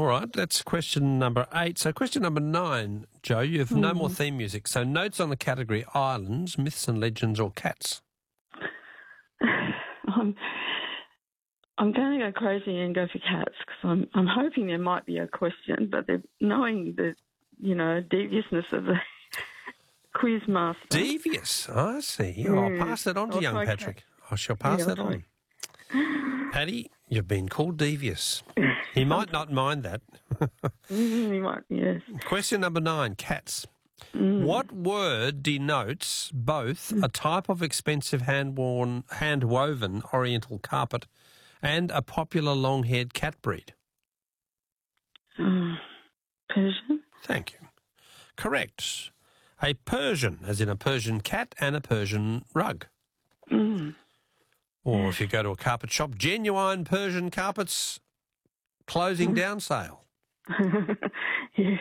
All right, that's question number 8. So question number 9, Joe, you have no more theme music. So notes on the category islands, myths and legends or cats. I'm going to go crazy and go for cats because I'm hoping there might be a question, but knowing the, deviousness of the quiz master. Devious, I see. I'll pass that on to young Patrick. I shall pass that on. Paddy, you've been called devious. He might not mind that. He might, yes. Question number 9, cats. What word denotes both a type of expensive hand-woven oriental carpet and a popular long-haired cat breed? Persian? Thank you. Correct. A Persian, as in a Persian cat and a Persian rug. Or if you go to a carpet shop, genuine Persian carpets, closing down sale. Yes.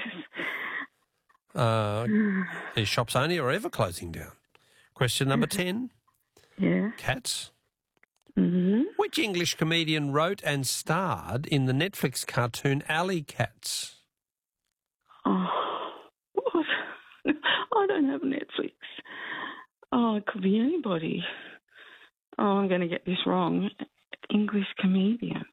These shops only are ever closing down. Question number 10. Yeah. Cats. Mm-hmm. Which English comedian wrote and starred in the Netflix cartoon Alley Cats? Oh, what? I don't have Netflix. Oh, it could be anybody. Oh, I'm going to get this wrong. English comedian.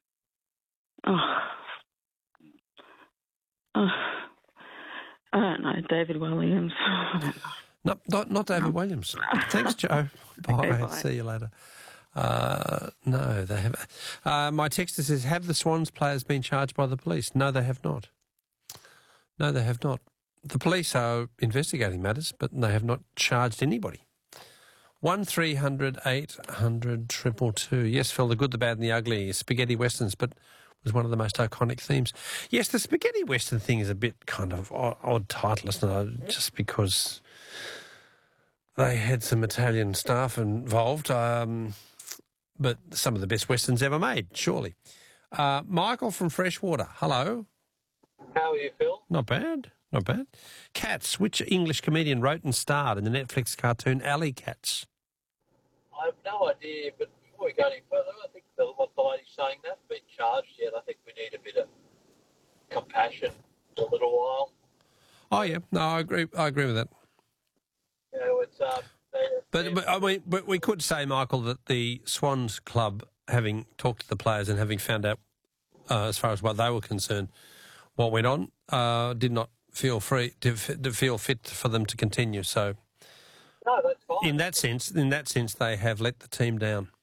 I don't know. David Williams. No, not David Williams. Thanks, Joe. Bye. Okay, bye. See you later. No, they haven't. My texter says, have the Swans players been charged by the police? No, they have not. No, they have not. The police are investigating matters, but they have not charged anybody. 1300 800 222. Yes, Phil, the good, the bad and the ugly. Spaghetti westerns, but was one of the most iconic themes. Yes, the spaghetti western thing is a bit kind of odd title, isn't it? Just because they had some Italian staff involved, but some of the best westerns ever made, surely. Michael from Freshwater, hello. How are you, Phil? Not bad, not bad. Cats, which English comedian wrote and starred in the Netflix cartoon Alley Cats? I have no idea, but before we go any further, I think what the lady's saying, they haven't been charged yet. I think we need a bit of compassion for a little while. Oh, yeah. No, I agree with that. You know, it's... But we could say, Michael, that the Swans Club, having talked to the players and having found out, as far as what they were concerned, what went on, did not feel free to feel fit for them to continue. So, no, that's fine. in that sense, they have let the team down.